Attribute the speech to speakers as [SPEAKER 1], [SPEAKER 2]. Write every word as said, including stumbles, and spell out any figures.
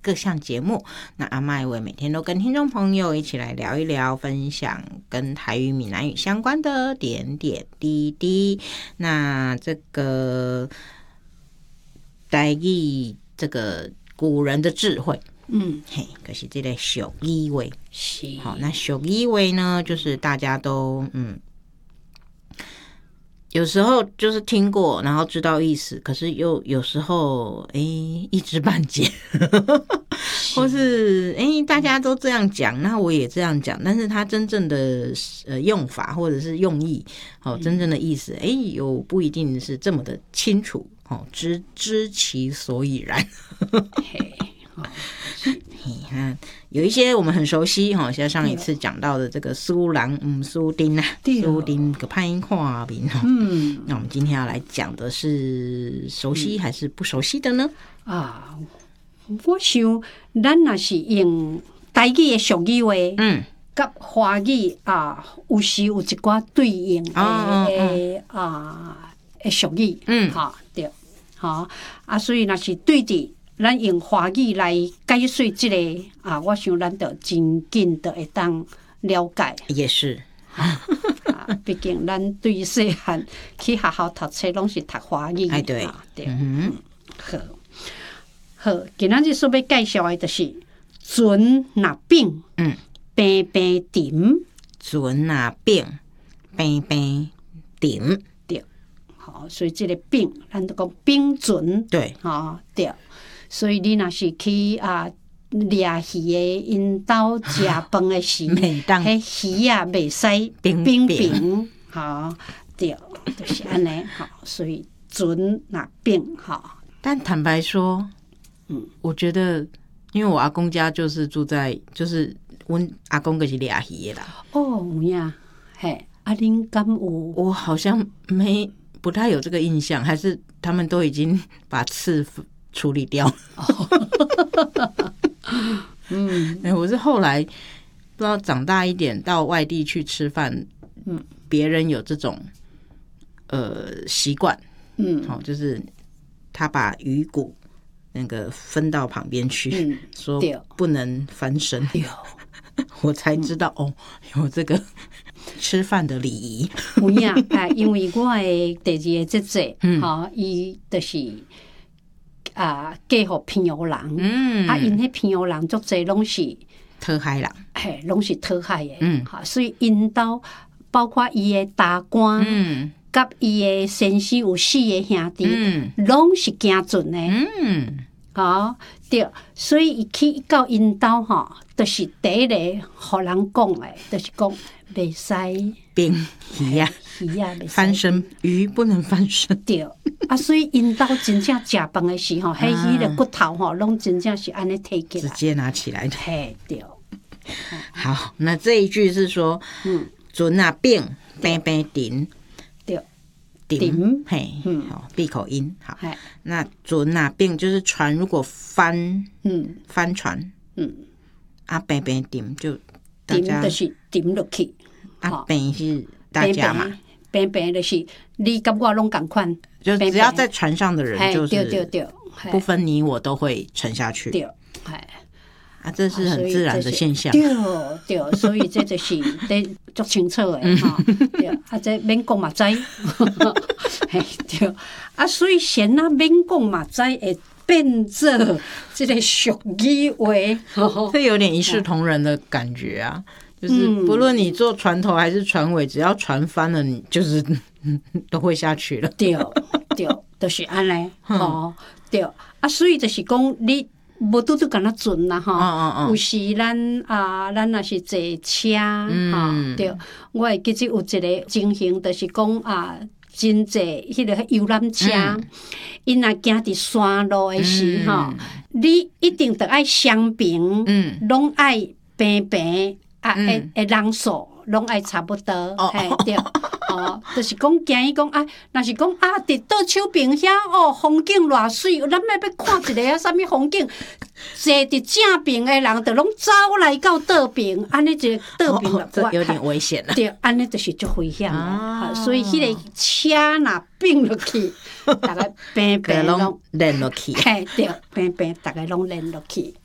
[SPEAKER 1] 各项节目。那阿嬷也会每天都跟听众朋友一起来聊一聊，分享跟台语闽南语相关的点点滴滴。那这个台语这个古人的智慧，嗯，嘿，可是这个俗语话，是好。那俗语话呢，就是大家都嗯。有时候就是听过，然后知道意思，可是又有时候哎一知半解，或是哎大家都这样讲，那我也这样讲，但是它真正的呃用法或者是用意，哦，真正的意思，哎，有不一定是这么的清楚，哦，知知其所以然。你看，有一些我们很熟悉哈，像上一次讲到的这个苏郎嗯苏丁啊，苏丁个配音画面哈。嗯，那我们今天要来讲的是熟悉还是不熟悉的呢？啊，
[SPEAKER 2] 我想咱若是用台语的俗语话，嗯，甲华语啊，有时有一寡对应的诶啊诶俗语，嗯，哈对，好啊，所以若是对的。咱用华语来解说这个啊，我想咱就真紧就会当了解。
[SPEAKER 1] 也是，
[SPEAKER 2] 啊，毕竟咱对细汉去学校读册拢是读华语。
[SPEAKER 1] 哎，对，
[SPEAKER 2] 对，嗯，好，好，今仔日所要介绍的就是船若扁，嗯，平平沉，
[SPEAKER 1] 船若扁，平平沉，
[SPEAKER 2] 对，好，所以这个扁，咱就讲扁船，
[SPEAKER 1] 对，
[SPEAKER 2] 啊，对。所以你若是去啊掠鱼的因兜食饭的时，迄鱼啊袂使冰冰，吼，对，就是安尼，吼，所以船若扁，吼。
[SPEAKER 1] 但坦白说，嗯，我觉得，因为我阿公家就是住在，就是阮阿公就是掠鱼的啦。
[SPEAKER 2] 哦，有呀，嘿，啊，恁敢有？
[SPEAKER 1] 我好像没不太有这个印象，还是他们都已经把刺处理掉。嗯，欸，我是后来不知道长大一点到外地去吃饭，嗯，别人有这种呃习惯，嗯，好，就是他把鱼骨那个分到旁边去，嗯，说不能翻身，我才知道，嗯，哦，有这个吃饭的礼仪。
[SPEAKER 2] 有呀，啊，因为我的第二个姐姐，嗯，哈，伊就是。啊，嫁互平湖人，嗯，啊，因迄平湖人足侪拢是
[SPEAKER 1] 讨海人，
[SPEAKER 2] 嘿，拢是讨海的，嗯，哈，所以因兜包括伊的大官，嗯，甲伊的先生有四个兄弟，嗯，拢是行船的，嗯，好，对，所以伊去到因兜吼，就是第一个互人讲的，就是讲袂使
[SPEAKER 1] 冰鱼啊。
[SPEAKER 2] 鱼啊，
[SPEAKER 1] 翻身鱼不能翻身，
[SPEAKER 2] 对啊，所以因兜真正食饭的时候，迄鱼的骨头吼，拢真正是安尼摕起来，
[SPEAKER 1] 直接拿起来的。
[SPEAKER 2] 嘿，对。
[SPEAKER 1] 好，那这一句是说，嗯，船啊扁，平平沉，
[SPEAKER 2] 对，
[SPEAKER 1] 沉，嘿，好，闭口音，好。那船啊扁就是船如果翻，嗯，翻船，嗯，啊平平沉就
[SPEAKER 2] 沉就是沉落去，
[SPEAKER 1] 啊平是大家嘛。
[SPEAKER 2] 平平就是你跟我拢同款，
[SPEAKER 1] 就只要在船上的人，就是不分你我都会沉下去。
[SPEAKER 2] 对，
[SPEAKER 1] 啊，这是很自然的现象。
[SPEAKER 2] 对对，所以这就是得足清楚的哈。对，啊，这免讲嘛知，对，啊，所以先啊免讲嘛知会变做这个俗语话，
[SPEAKER 1] 这有点一视同仁的感觉啊。就是不论你坐船头还是船尾，只要船翻了，你就是都会下去了。
[SPEAKER 2] 对对，就是安尼。哦，对啊，所以就是讲你无拄拄敢若船啦，吼，有时咱啊，咱若是坐车，哈，对，我会记得有一个情形，就是讲啊，真济迄个游览车，因若行伫山路的时候，你一定得爱双平，拢爱平平。啊，诶诶，人数拢爱差不多，嘿对，哦，就是讲惊伊讲啊，若是讲啊，伫倒手边遐哦，风景偌水，咱要要看一个啊，啥物风景，坐伫正边诶人，就拢走来到倒边，安尼一个倒边
[SPEAKER 1] 了，这有点危险了。
[SPEAKER 2] 对，安尼就是足危险啦，所以迄个车若并落去，大概平平拢
[SPEAKER 1] 连落去，
[SPEAKER 2] 嘿对，平平大概拢连落去。